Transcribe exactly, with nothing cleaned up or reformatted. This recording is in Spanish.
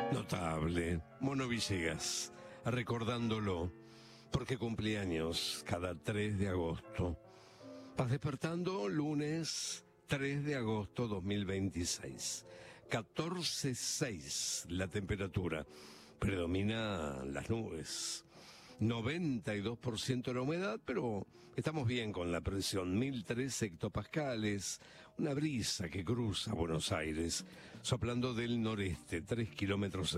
Notable, Mono Villegas, recordándolo, porque cumpleaños cada tres de agosto. Vas despertando lunes tres de agosto dos mil veintiséis. catorce seis la temperatura, predomina las nubes. noventa y dos por ciento la humedad, pero estamos bien con la presión, mil tres hectopascales, una brisa que cruza Buenos Aires, soplando del noreste, tres kilómetros